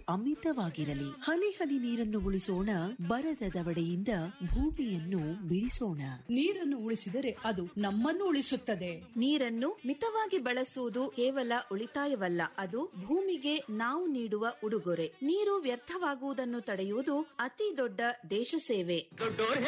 ಅಮಿತವಾಗಿರಲಿ. ಹನಿ ಹನಿ ನೀರನ್ನು ಉಳಿಸೋಣ, ಬರದ ದವಡೆಯಿಂದ ಭೂಮಿಯನ್ನು ಬಿಡಿಸೋಣ. ನೀರನ್ನು ಉಳಿಸಿದರೆ ಅದು ನಮ್ಮನ್ನು ಉಳಿಸುತ್ತದೆ. ನೀರನ್ನು ಮಿತವಾಗಿ ಬಳಸುವುದು ಕೇವಲ ಉಳಿತಾಯವಲ್ಲ, ಅದು ಭೂಮಿಗೆ ನಾವು ನೀಡುವ ಉಡುಗೊರೆ. ನೀರು ವ್ಯರ್ಥವಾಗುವುದನ್ನು ತಡೆಯುವುದು ಅತಿ ದೊಡ್ಡ ದೇಶ ಸೇವೆ.